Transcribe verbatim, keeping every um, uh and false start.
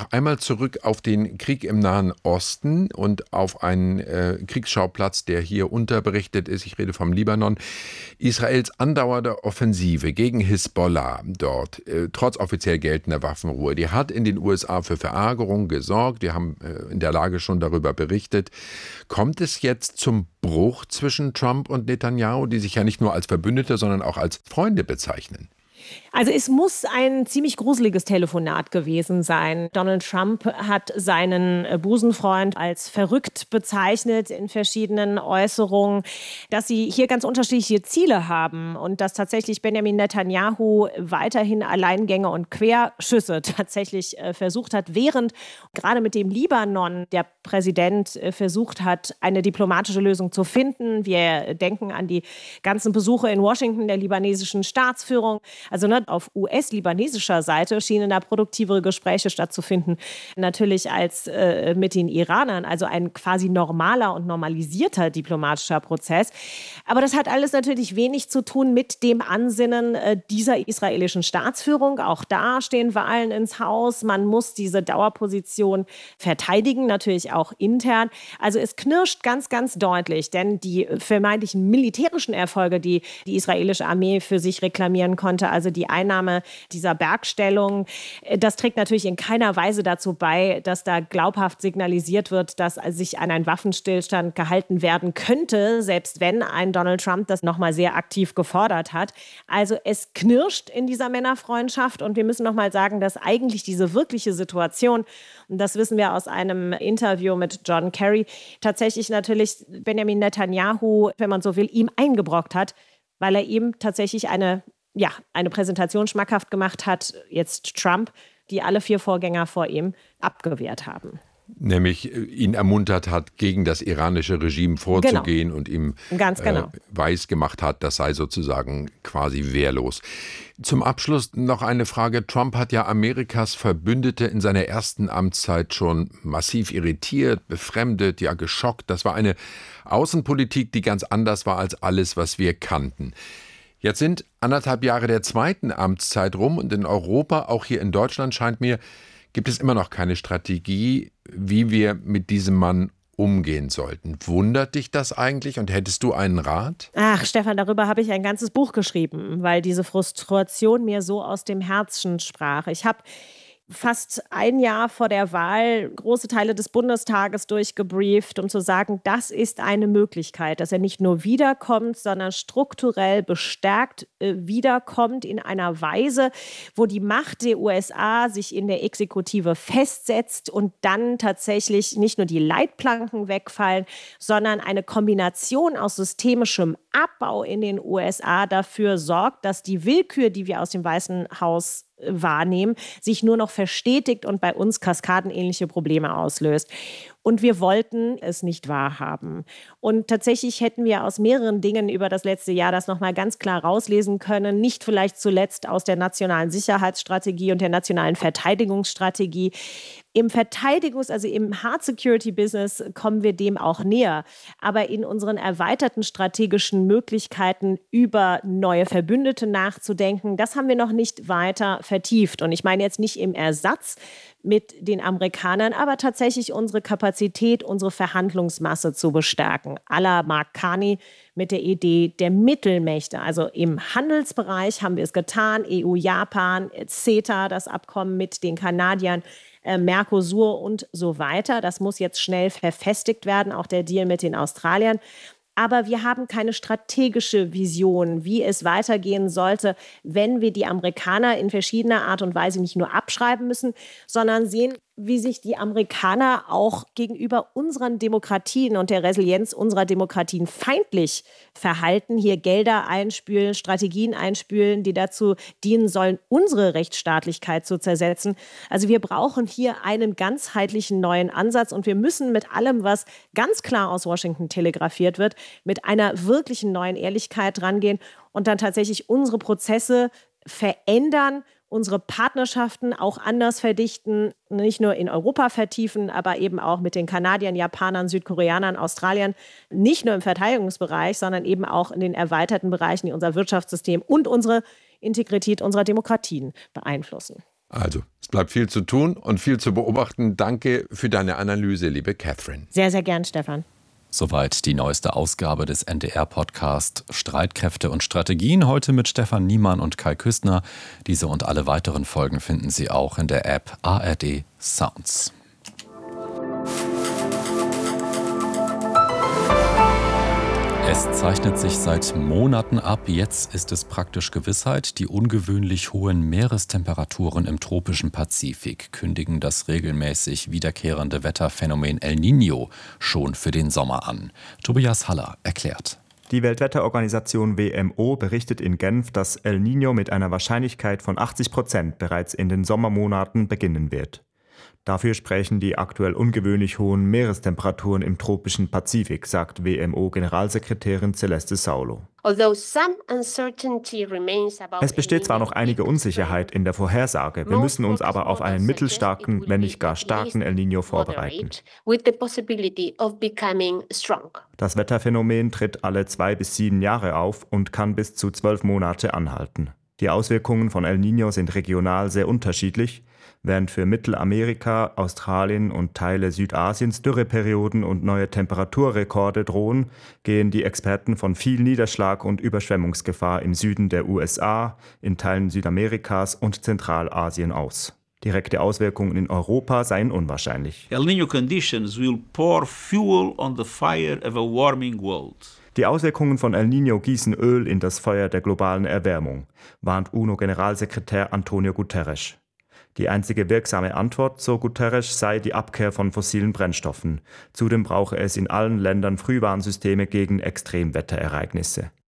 noch einmal zurück auf den Krieg im Nahen Osten und auf einen äh, Kriegsschauplatz, der hier unterberichtet ist. Ich rede vom Libanon. Israels andauernde Offensive gegen Hisbollah dort, äh, trotz offiziell geltender Waffenruhe, die hat in den U S A für Verärgerung gesorgt. Wir haben äh, in der Lage schon darüber berichtet. Kommt es jetzt zum Bruch zwischen Trump und Netanyahu, die sich ja nicht nur als Verbündete, sondern auch als Freunde bezeichnen? Also es muss ein ziemlich gruseliges Telefonat gewesen sein. Donald Trump hat seinen Busenfreund als verrückt bezeichnet in verschiedenen Äußerungen, dass sie hier ganz unterschiedliche Ziele haben und dass tatsächlich Benjamin Netanyahu weiterhin Alleingänge und Querschüsse tatsächlich versucht hat, während gerade mit dem Libanon der Präsident versucht hat, eine diplomatische Lösung zu finden. Wir denken an die ganzen Besuche in Washington der libanesischen Staatsführung. Also ne, auf U S-libanesischer Seite schienen da produktivere Gespräche stattzufinden, natürlich als äh, mit den Iranern, also ein quasi normaler und normalisierter diplomatischer Prozess. Aber das hat alles natürlich wenig zu tun mit dem Ansinnen äh, dieser israelischen Staatsführung. Auch da stehen Wahlen ins Haus. Man muss diese Dauerposition verteidigen, natürlich auch intern. Also es knirscht ganz, ganz deutlich, denn die vermeintlichen militärischen Erfolge, die die israelische Armee für sich reklamieren konnte, also die Einnahme dieser Bergstellung, das trägt natürlich in keiner Weise dazu bei, dass da glaubhaft signalisiert wird, dass sich an einen Waffenstillstand gehalten werden könnte, selbst wenn ein Donald Trump das nochmal sehr aktiv gefordert hat. Also es knirscht in dieser Männerfreundschaft und wir müssen nochmal sagen, dass eigentlich diese wirkliche Situation, und das wissen wir aus einem Interview mit John Kerry, tatsächlich natürlich Benjamin Netanyahu, wenn man so will, ihm eingebrockt hat, weil er ihm tatsächlich eine ja, eine Präsentation schmackhaft gemacht hat, jetzt Trump, die alle vier Vorgänger vor ihm abgewehrt haben. Nämlich ihn ermuntert hat, gegen das iranische Regime vorzugehen, genau, und ihm Ganz genau. äh, weiß gemacht hat, das sei sozusagen quasi wehrlos. Zum Abschluss noch eine Frage. Trump hat ja Amerikas Verbündete in seiner ersten Amtszeit schon massiv irritiert, befremdet, ja geschockt. Das war eine Außenpolitik, die ganz anders war als alles, was wir kannten. Jetzt sind anderthalb Jahre der zweiten Amtszeit rum und in Europa, auch hier in Deutschland scheint mir, gibt es immer noch keine Strategie, wie wir mit diesem Mann umgehen sollten. Wundert dich das eigentlich und hättest du einen Rat? Ach, Stefan, darüber habe ich ein ganzes Buch geschrieben, weil diese Frustration mir so aus dem Herzen sprach. Ich habe fast ein Jahr vor der Wahl große Teile des Bundestages durchgebrieft, um zu sagen, das ist eine Möglichkeit, dass er nicht nur wiederkommt, sondern strukturell bestärkt äh, wiederkommt in einer Weise, wo die Macht der U S A sich in der Exekutive festsetzt und dann tatsächlich nicht nur die Leitplanken wegfallen, sondern eine Kombination aus systemischem Abbau in den U S A dafür sorgt, dass die Willkür, die wir aus dem Weißen Haus wahrnehmen, sich nur noch verstetigt und bei uns kaskadenähnliche Probleme auslöst. Und wir wollten es nicht wahrhaben. Und tatsächlich hätten wir aus mehreren Dingen über das letzte Jahr das nochmal ganz klar rauslesen können. Nicht vielleicht zuletzt aus der nationalen Sicherheitsstrategie und der nationalen Verteidigungsstrategie. Im Verteidigungs-, also im Hard-Security-Business kommen wir dem auch näher. Aber in unseren erweiterten strategischen Möglichkeiten über neue Verbündete nachzudenken, das haben wir noch nicht weiter vertieft. Und ich meine jetzt nicht im Ersatz mit den Amerikanern, aber tatsächlich unsere Kapazität, unsere Verhandlungsmasse zu bestärken. À la Mark Carney mit der Idee der Mittelmächte. Also im Handelsbereich haben wir es getan. E U, Japan, CETA, das Abkommen mit den Kanadiern, äh, Mercosur und so weiter. Das muss jetzt schnell verfestigt werden, auch der Deal mit den Australiern. Aber wir haben keine strategische Vision, wie es weitergehen sollte, wenn wir die Amerikaner in verschiedener Art und Weise nicht nur abschreiben müssen, sondern sehen, wie sich die Amerikaner auch gegenüber unseren Demokratien und der Resilienz unserer Demokratien feindlich verhalten, hier Gelder einspülen, Strategien einspülen, die dazu dienen sollen, unsere Rechtsstaatlichkeit zu zersetzen. Also wir brauchen hier einen ganzheitlichen neuen Ansatz und wir müssen mit allem, was ganz klar aus Washington telegrafiert wird, mit einer wirklichen neuen Ehrlichkeit rangehen und dann tatsächlich unsere Prozesse verändern, unsere Partnerschaften auch anders verdichten, nicht nur in Europa vertiefen, aber eben auch mit den Kanadiern, Japanern, Südkoreanern, Australiern, nicht nur im Verteidigungsbereich, sondern eben auch in den erweiterten Bereichen, die unser Wirtschaftssystem und unsere Integrität unserer Demokratien beeinflussen. Also, es bleibt viel zu tun und viel zu beobachten. Danke für deine Analyse, liebe Catherine. Sehr, sehr gern, Stefan. Soweit die neueste Ausgabe des N D R-Podcast Streitkräfte und Strategien. Heute mit Stefan Niemann und Kai Küstner. Diese und alle weiteren Folgen finden Sie auch in der App A R D Sounds. Es zeichnet sich seit Monaten ab. Jetzt ist es praktisch Gewissheit. Die ungewöhnlich hohen Meerestemperaturen im tropischen Pazifik kündigen das regelmäßig wiederkehrende Wetterphänomen El Niño schon für den Sommer an. Tobias Haller erklärt. Die Weltwetterorganisation W M O berichtet in Genf, dass El Niño mit einer Wahrscheinlichkeit von achtzig Prozent bereits in den Sommermonaten beginnen wird. Dafür sprechen die aktuell ungewöhnlich hohen Meerestemperaturen im tropischen Pazifik, sagt W M O-Generalsekretärin Celeste Saulo. Es besteht zwar noch einige Unsicherheit in der Vorhersage, wir müssen uns aber auf einen mittelstarken, wenn nicht gar starken El Niño vorbereiten. Das Wetterphänomen tritt alle zwei bis sieben Jahre auf und kann bis zu zwölf Monate anhalten. Die Auswirkungen von El Niño sind regional sehr unterschiedlich. Während für Mittelamerika, Australien und Teile Südasiens Dürreperioden und neue Temperaturrekorde drohen, gehen die Experten von viel Niederschlag und Überschwemmungsgefahr im Süden der U S A, in Teilen Südamerikas und Zentralasien aus. Direkte Auswirkungen in Europa seien unwahrscheinlich. El Niño conditions will pour fuel on the fire of a warming world. Die Auswirkungen von El Niño gießen Öl in das Feuer der globalen Erwärmung, warnt UNO-Generalsekretär Antonio Guterres. Die einzige wirksame Antwort, so Guterres, sei die Abkehr von fossilen Brennstoffen. Zudem brauche es in allen Ländern Frühwarnsysteme gegen Extremwetterereignisse.